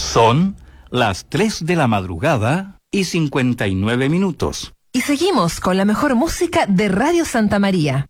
Son las 3 de la madrugada y 59 minutos. Y seguimos con la mejor música de Radio Santa María.